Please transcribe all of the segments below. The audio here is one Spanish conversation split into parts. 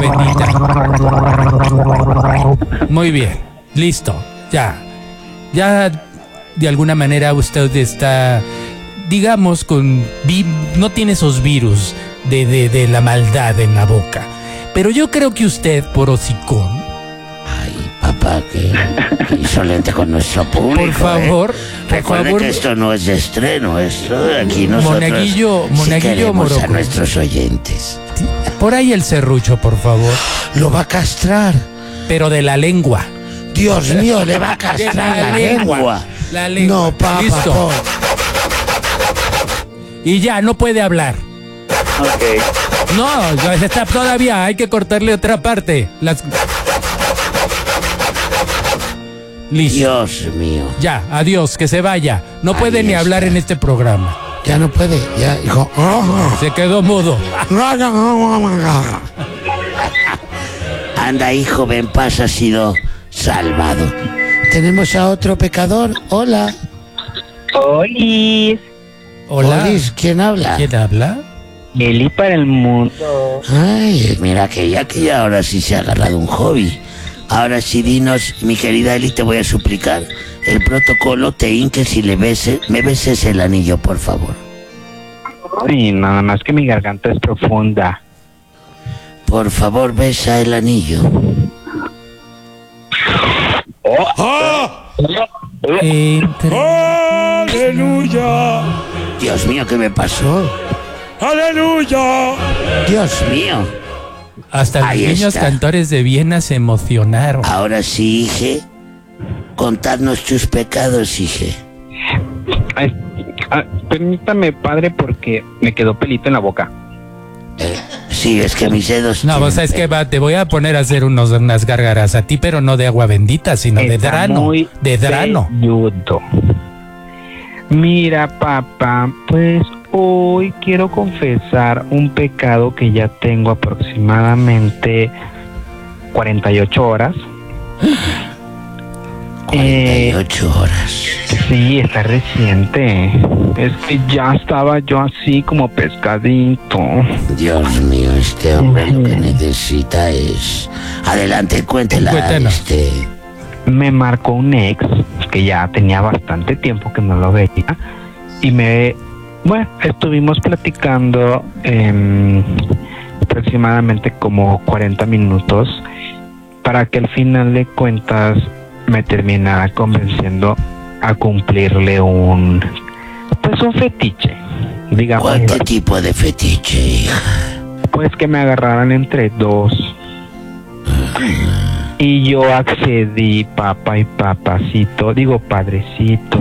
bendita. Muy bien, listo, ya. Ya de alguna manera usted está, digamos, no tiene esos virus de la maldad en la boca. Pero yo creo que usted, por hocicón... Ay, papá, qué insolente con nuestro público. Por favor, Recuerde que esto no es de estreno, esto de aquí nosotros Monaguillo queremos Moroco. a nuestros oyentes. Por ahí el serrucho, por favor. Lo va a castrar. Pero de la lengua. Dios mío, le va a castrar la lengua. La lengua. No, papá. Listo. Y ya, no puede hablar. Ok. No, ya está todavía, hay que cortarle otra parte. Listo. Dios mío. Ya, adiós, que se vaya. No puede Ahí ni está. hablar en este programa. Ya no puede, ya dijo. Se quedó mudo. Anda, hijo, ven, paz, ha sido salvado. Tenemos a otro pecador. Hola. Olis. Hola. Olis, ¿quién habla? ¿Quién habla? Eli para el mundo. Ay, mira que ya ahora sí se ha agarrado un hobby. Ahora sí, dinos, mi querida Eli, te voy a suplicar el protocolo, te hinques y me beses el anillo, por favor. Ay, nada más que mi garganta es profunda. Por favor, besa el anillo. ¡Aleluya! Dios mío, ¿qué me pasó? ¡Aleluya! Dios mío. Hasta los Ahí niños está. cantores de Viena se emocionaron. Ahora sí, hije, contadnos tus pecados, hije. Ay, permítame, padre, porque me quedó pelito en la boca. Sí, es que mis dedos... No, tienen vos sabes que pelo. te voy a poner a hacer unas gárgaras a ti, pero no de agua bendita, sino de Está drano. muy De drano. velludo. Mira, papá, pues hoy quiero confesar un pecado que ya tengo aproximadamente 48 horas. 48 horas. Sí, está reciente. Es que ya estaba yo así como pescadito. Dios mío, este hombre lo que necesita es... Adelante, cuéntela. Cuéntanos. Me marcó un ex que ya tenía bastante tiempo que no lo veía y bueno, estuvimos platicando aproximadamente como 40 minutos para que al final de cuentas me terminara convenciendo a cumplirle un fetiche, digamos. ¿Qué tipo de fetiche, hija? Pues que me agarraran entre dos. Y yo accedí, papá y papacito, digo padrecito,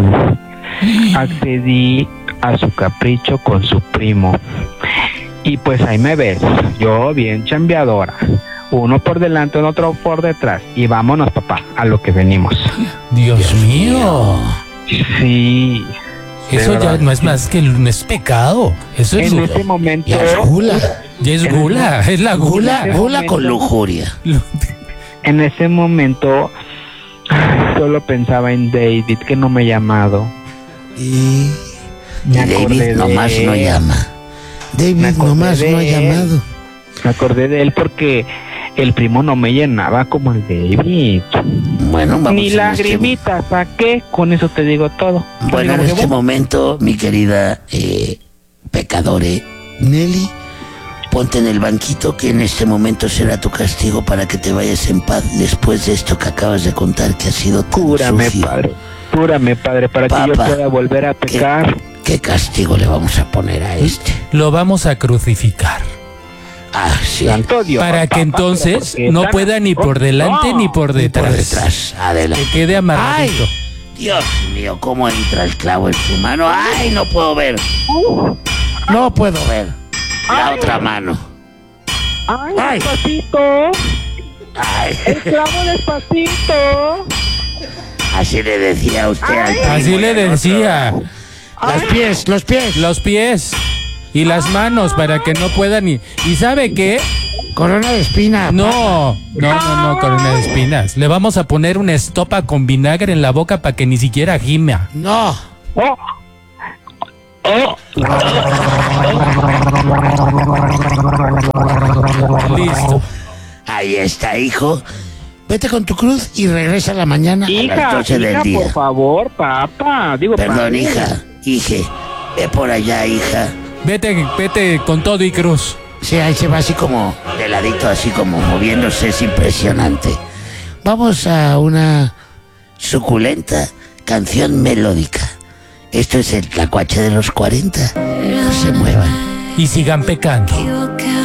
accedí a su capricho con su primo. Y pues ahí me ves, yo bien chambeadora, uno por delante, otro por detrás. Y vámonos, papá, a lo que venimos. Dios mío. Sí. Eso ya no es más que no es pecado. Eso es En ese momento... Ya es gula. ya es gula, es la gula. Gula con lujuria. En ese momento solo pensaba en David, que no me ha llamado. Y Me acordé David de nomás no él. llama. Me David acordé nomás de no ha él. llamado. Me acordé de él porque el primo no me llenaba como el David. Bueno, vamos Ni en lagrimitas saqué, con eso te digo todo. Bueno, en Digamos que este momento, mi querida pecadore Nelly, ponte en el banquito, que en este momento será tu castigo para que te vayas en paz después de esto que acabas de contar, que ha sido tan Cúrame, sucio. padre, para que yo Papá, pueda volver a pecar. ¿Qué castigo le vamos a poner a este? Lo vamos a crucificar. Ah, sí. Santo Dios, Para papá, que entonces porque no tan- pueda ni por delante ni por Por detrás. detrás, adelante. Que quede amarradito. Dios mío, cómo entra el clavo en su mano. ¡Ay, no puedo ver! No puedo ver. La otra mano. Ay, Ay. despacito, Ay, el clavo despacito. así le decía a usted al primo Así y le al otro. decía. Los pies, los pies. Los pies y las manos para que no puedan ni... ¿Y sabe qué? Corona de espina. No, corona de espinas. Le vamos a poner una estopa con vinagre en la boca para que ni siquiera gima. No. Oh. Oh. Listo. está, hijo. Vete con tu cruz y regresa a la mañana a las 12 del día. Por favor, papá. Perdón, papi. hija. Ve por allá, hija. Vete con todo y cruz. Sí, ahí se va así como de ladito, así como moviéndose, es impresionante. Vamos a una suculenta canción melódica. Esto es el Tlacuache de los 40. No se muevan. Y sigan pecando.